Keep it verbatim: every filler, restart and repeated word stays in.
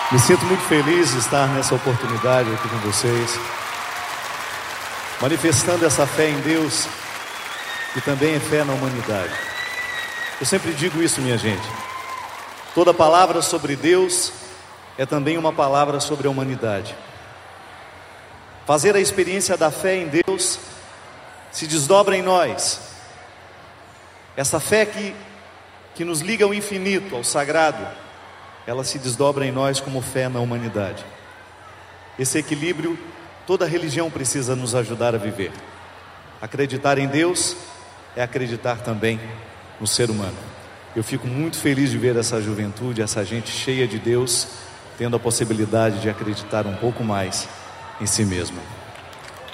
Me sinto muito feliz de estar nessa oportunidade aqui com vocês, manifestando essa fé em Deus e também a fé na humanidade. Eu sempre digo isso, minha gente. Toda palavra sobre Deus é também uma palavra sobre a humanidade. Fazer a experiência da fé em Deus se desdobra em nós. Essa fé que, que nos liga ao infinito, ao sagrado, ela se desdobra em nós como fé na humanidade. Esse equilíbrio, toda religião precisa nos ajudar a viver. Acreditar em Deus é acreditar também no ser humano. Eu fico muito feliz de ver essa juventude, essa gente cheia de Deus, tendo a possibilidade de acreditar um pouco mais em si mesma.